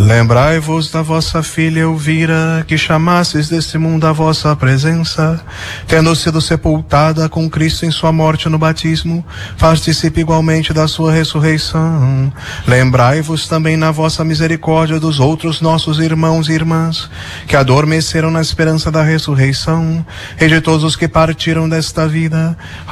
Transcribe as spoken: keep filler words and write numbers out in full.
Lembrai-vos da vossa filha Elvira, que chamastes deste mundo a vossa presença, tendo sido sepultada com Cristo em sua morte no batismo, participe igualmente da sua ressurreição. Lembrai-vos também na vossa misericórdia dos outros nossos irmãos e irmãs, que adormeceram na esperança da ressurreição, e de todos os que partiram desta vida,